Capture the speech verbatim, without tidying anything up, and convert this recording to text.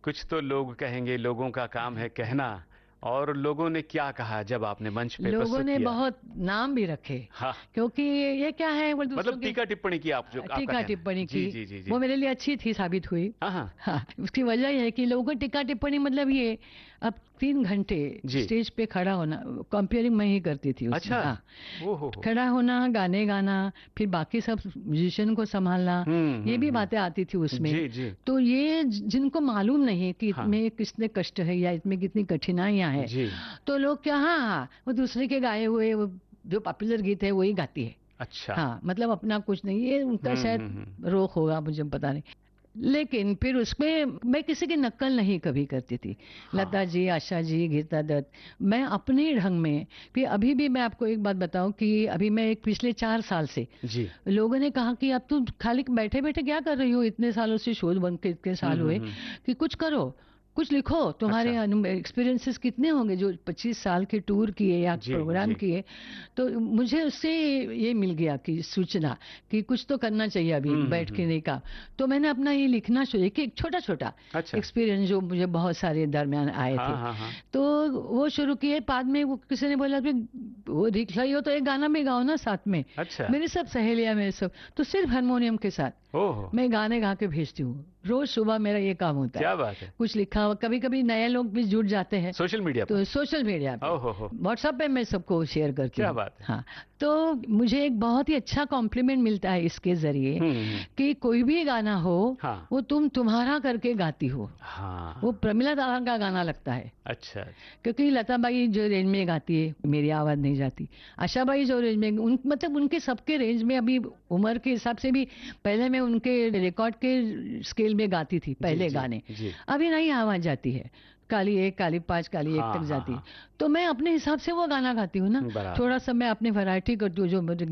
कुछ तो लोग कहेंगे, लोगों का काम है कहना। और लोगों ने क्या कहा जब आपने मंच पे लोगों प्रस्तुत ने किया? बहुत नाम भी रखे, हाँ, क्योंकि ये क्या है, वो दूसरों मतलब के टीका टिप्पणी की, आप जो आपका टीका कहना है। टिप्पणी जी की। जी जी जी। वो मेरे लिए अच्छी थी, साबित हुई। हाँ हाँ। हाँ, उसकी वजह यह है कि लोगों को टीका टिप्पणी मतलब ये, अब तीन घंटे जी। स्टेज पे खड़ा होना, कंपेयरिंग मैं ही करती थी उसमें। अच्छा। हाँ, ओ हो हो। खड़ा होना, गाने गाना, फिर बाकी सब म्यूजिशियन को संभालना, हम्म ये हम्म भी हम्म। बातें आती थी उसमें। जी जी। तो ये जि- जिनको मालूम नहीं कि हाँ इसमें कितने कष्ट है या इसमें कितनी कठिनाइयां हैं, जी। तो लोग क्या, हाँ हाँ, वो दूसरे के गाए हुए वो जो पॉपुलर गीत है वही गाती है। अच्छा। हाँ, मतलब अपना कुछ नहीं, ये उनका हम्म शायद हम्म हम्म। रोक होगा, मुझे पता नहीं। लेकिन फिर उसमें मैं किसी की नकल नहीं कभी करती थी। लता हाँ जी, आशा जी, गीता दत्त, मैं अपने ढंग में। फिर अभी भी मैं आपको एक बात बताऊं कि अभी मैं एक पिछले चार साल से, जी। लोगों ने कहा कि अब तुम खाली बैठे बैठे क्या कर रही हो, इतने सालों से शोध बन के इतने हम्म साल हम्म हुए, हम्म। कि कुछ करो, कुछ लिखो, तुम्हारे अच्छा। एक्सपीरियंसेस कितने होंगे जो पच्चीस साल के टूर किए या जी प्रोग्राम जी। किए। तो मुझे उससे ये मिल गया कि सूचना, कि कुछ तो करना चाहिए अभी हम्म हम्म बैठ के हम्म। नहीं का। तो मैंने अपना ये लिखना शुरू किया, एक छोटा छोटा अच्छा। एक्सपीरियंस जो मुझे बहुत सारे दरमियान आए हाँ थे। हाँ हाँ। तो वो शुरू किए। बाद में वो किसी ने बोला कि वो लिख रही हो तो एक गाना भी गाओ ना साथ में। अच्छा। मेरी सब सहेलियां, मेरे सब, तो सिर्फ हारमोनियम के साथ ओहो। मैं गाने गा के भेजती हूँ। रोज सुबह मेरा ये काम होता है। क्या बात है। कुछ लिखा हुआ, कभी कभी नए लोग भी जुड़ जाते हैं, सोशल मीडिया पर? तो सोशल मीडिया पे, ओहो हो। व्हाट्सएप पे मैं सबको शेयर करती क्या हूँ। बात है। हाँ, तो मुझे एक बहुत ही अच्छा कॉम्प्लीमेंट मिलता है इसके जरिए, हम्म हम्म। कि कोई भी गाना हो, हाँ वो तुम तुम्हारा करके गाती हो। वो हाँ। प्रमिला दास का गाना लगता है, अच्छा अच्छा। क्योंकि लता बाई जो रेंज में गाती है मेरी आवाज नहीं जाती। आशा बाई जो रेंज में, उन मतलब उनके सबके रेंज में, अभी उम्र के हिसाब से भी पहले मैं उनके रिकॉर्ड के स्केल में गाती थी जी पहले जी गाने। जी। अभी नहीं आवाज जाती है, काली एक, काली पाँच, काली एक हाँ तक हाँ जाती है। हाँ। तो मैं अपने हिसाब से वो गाना गाती हूँ ना। बराबर। थोड़ा सा मैं अपनी वैरायटी करती हूँ, जो मुझे